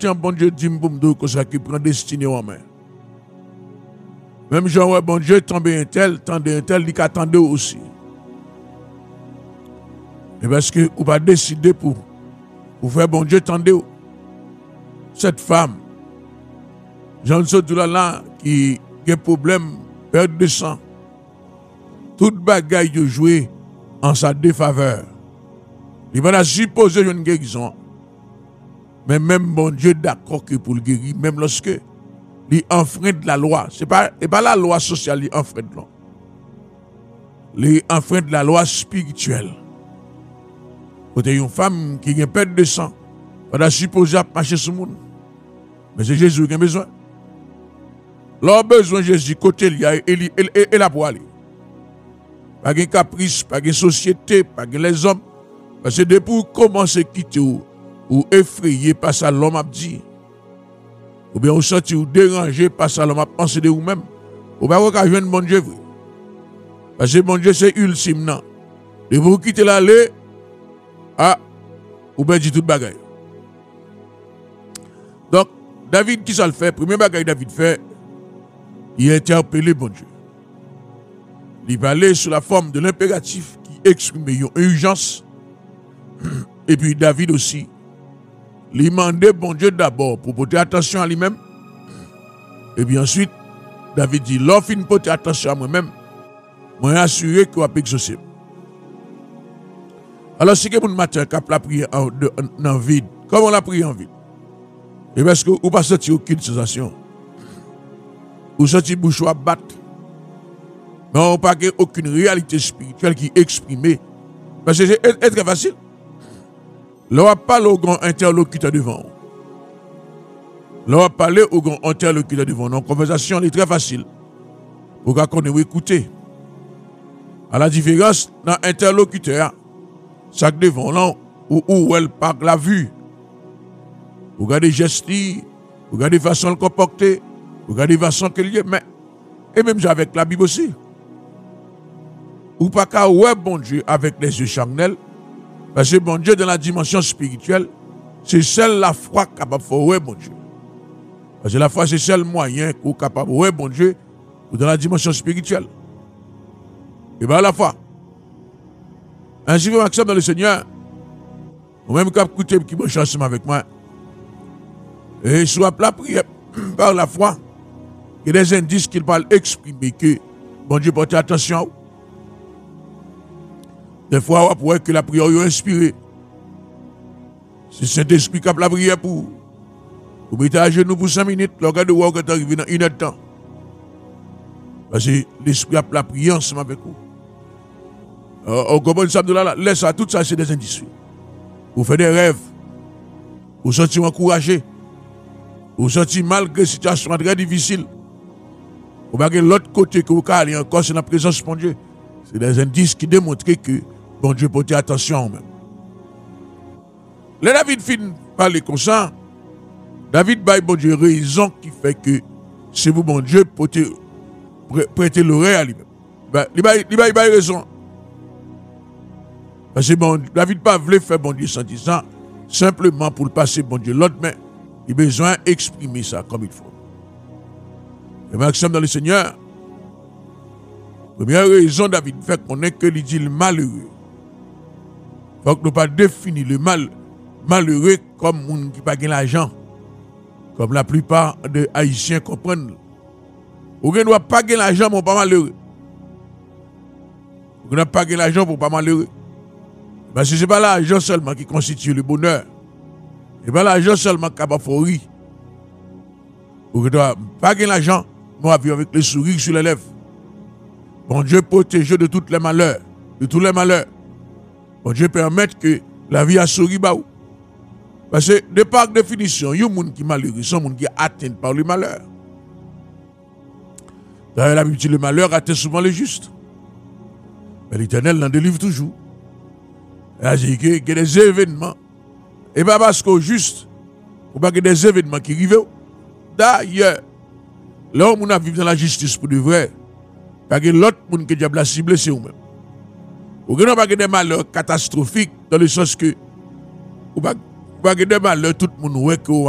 tiens, bon Dieu, dis-moi pour me dire que ça qui prend destinée en main. Même genre, ouais, bon Dieu, tendez un tel, il qu'attendait aussi. Et parce que vous pas décidé pour faire bon Dieu, tendez. Cette femme, Jean Sotoula qui a un problème, perte de sang, toute bagaille de jouer en sa défaveur. Il va supposer une guérison. Mais même bon Dieu d'accord que pour le guérir, même lorsque il enfreint la loi. Ce n'est pas la loi sociale qui enfreint, non. Il enfreint la loi spirituelle. Quand il y a une femme qui a une perte de sang, on va supposer à marcher sur le monde. Mais c'est Jésus qui a besoin. Leur besoin, Jésus, côté il y a et la pour aller. Pas de caprice, pas de société, pas de les hommes. Parce que depuis pour commencer à quitter ou effrayé par ça, l'homme a dit. Ou bien vous sentez ou dérangé par ça, l'homme a pensé de vous-même. Ou bien vous avez un bon Dieu. Parce que bon Dieu, c'est ultime, non. Et vous quittez l'aller, ou bien dit tout bagaille. Donc, David, qui ça le fait? Premier bagaille David fait, il a interpellé bon Dieu. Il parlait sous la forme de l'impératif qui exprimait une urgence. Et puis David aussi, il demandait bon Dieu d'abord pour porter attention à lui-même. Et puis ensuite, David dit, l'offre une porter attention à moi-même, moi assuré qu'il va exaucer. Alors, c'est que mon matin, quand la prière en vide, comment on la prié en vide? Et parce que vous ne pas sortir aucune sensation. Vous sortir bouche à battre. Mais on n'a pas aucune réalité spirituelle qui est exprimée. Parce que c'est très facile. L'on va parler au grand interlocuteur devant. L'on va parler au grand interlocuteur devant. Donc, conversation est très facile. Pour qu'on ait écouté. À la différence, dans l'interlocuteur, ça devant là, où elle parle la vue. Vous regardez les gestes, vous regardez la façon de comporter, vous regardez la façon qu'elle est. Mais, et même avec la Bible aussi. Ou pas qu'à ouais bon Dieu avec les yeux charnels, parce que bon Dieu dans la dimension spirituelle, c'est seule la foi capable de faire ouais bon Dieu. Parce que la foi c'est seul moyen qu'on est capable de ouais bon Dieu ou dans la dimension spirituelle. Et bien à la foi. Ainsi vous m'acceptez dans le Seigneur, ou même quand vous écoutez qui me chance avec moi, et soit la prière par la foi, il y a des indices qu'il parle exprimer que bon Dieu porte attention à vous. Des fois, on pourrait que la prière est inspirée. C'est Saint-Esprit qui a la prière pour. Vous mettez à genoux pour 5 minutes, le regard de voir quand arrive dans 1 heure de temps. Parce que l'Esprit a la prière ensemble avec vous. On comprend ça de là, laisse ça, tout ça, c'est des indices. Vous faites des rêves. Vous sentez encouragé. Vous sentez malgré une situation très difficile. Vous avez l'autre côté que vous allez encore, c'est la présence de Dieu. C'est des indices qui démontrent que bon Dieu porte attention même. Le David finit parler comme ça. David baille bon Dieu raison qui fait que c'est vous bon Dieu prêter l'oreille à lui-même. Il baille raison. Parce que bon, David pas voulu faire bon Dieu sans dire ça, simplement pour le passer bon Dieu l'autre, mais il a besoin d'exprimer ça comme il faut. Et Maxime dans le Seigneur, première raison David fait qu'on est que il dit le malheureux. Il faut que nous pas définir le malheureux comme monde qui n'a pas l'argent. Comme la plupart des Haïtiens comprennent. Vous ne doit pas gagner l'argent pour pas malheureux. Vous ne pas gagner l'argent pour pas malheureux. Parce que ce n'est pas l'argent seulement qui constitue le bonheur. Ce n'est pas l'argent seulement qui a pas fourri. Vous ne doit pas gagner l'argent, nous vivre avec les sourires sur les lèvres. Bon Dieu protège de tous les malheurs. De tous les malheurs. Bon Dieu permet que la vie a souri bas. Parce que, de par définition, il y a des gens qui sont malheureux, sont des gens qui sont atteints par le malheur. D'ailleurs, la Bible dit le malheur atteint souvent le juste. Mais l'Éternel l'en délivre toujours. Il y a des événements. Et pas parce qu'au juste, il y a des événements qui arrivent. D'ailleurs, là où on a vécu dans la justice pour de vrai, il y a l'autre monde qui a ciblé, c'est vous-même. Vous n'avez pas des malheurs catastrophiques dans le sens que vous n'avez pas des malheurs tout le monde